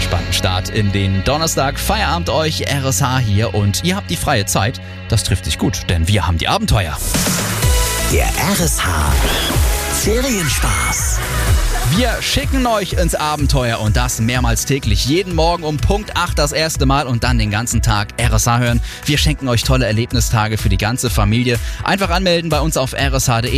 entspannten Start in den Donnerstag. Feierabend euch, RSH hier und ihr habt die freie Zeit. Das trifft sich gut, denn wir haben die Abenteuer. Der RSH Ferienspaß. Wir schicken euch ins Abenteuer und das mehrmals täglich. Jeden Morgen um Punkt 8 das erste Mal und dann den ganzen Tag RSH hören. Wir schenken euch tolle Erlebnistage für die ganze Familie. Einfach anmelden bei uns auf rsh.de.